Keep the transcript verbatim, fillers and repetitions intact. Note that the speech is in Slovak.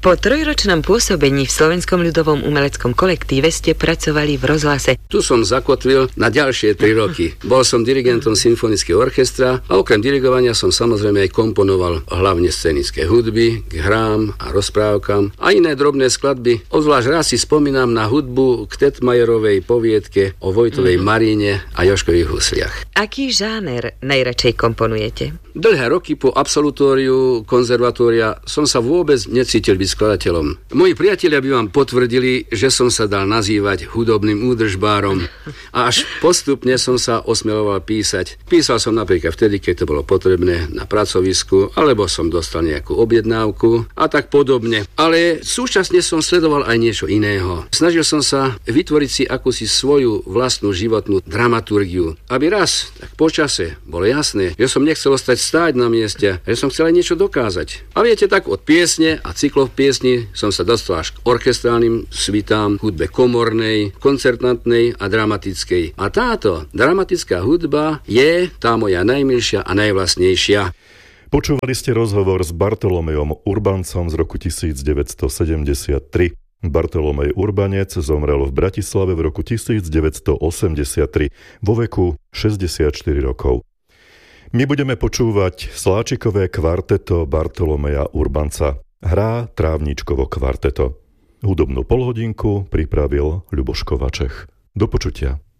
Po trojročnom pôsobení v Slovenskom ľudovom umeleckom kolektíve ste pracovali v rozhlase. Tu som zakotvil na ďalšie tri roky. Bol som dirigentom symfonického orchestra a okrem dirigovania som samozrejme aj komponoval hlavne scenické hudby k hrám a rozprávkam a iné drobné skladby. Obzvlášť raz si spomínam na hudbu k Tetmajerovej poviedke o Vojtovej mm. Maríne a Jožkových husliach. Aký žáner najradšej komponujete? Dlhé roky po absolutóriu konzervatória som sa vôbec necítil byť skladateľom. Moji priatelia by vám potvrdili, že som sa dal nazývať hudobným údržbárom a až postupne som sa osmeloval písať. Písal som napríklad vtedy, keď to bolo potrebné na pracovisku, alebo som dostal nejakú objednávku a tak podobne. Ale súčasne som sledoval aj niečo iného. Snažil som sa vytvoriť si akúsi svoju vlastnú životnú dramaturgiu, aby raz, tak počase, bolo jasné, že som nechcel ostať stáť na mieste, že som chcel aj niečo dokázať. A viete, tak od piesne a cyklov piesni som sa dostal až k orchestrálnym svitám, hudbe komornej, koncertantnej a dramatickej. A táto dramatická hudba je tá moja najmilšia a najvlastnejšia. Počúvali ste rozhovor s Bartolomejom Urbancom z roku devätnásťstosedemdesiattri. Bartolomej Urbanec zomrel v Bratislave v roku devätnásťstoosemdesiattri vo veku šesťdesiatštyri rokov. My budeme počúvať sláčikové kvarteto Bartolomeja Urbanca. Hrá Trávničkovo kvarteto. Hudobnú polhodinku pripravil Ľuboš Kovačech. Do počutia.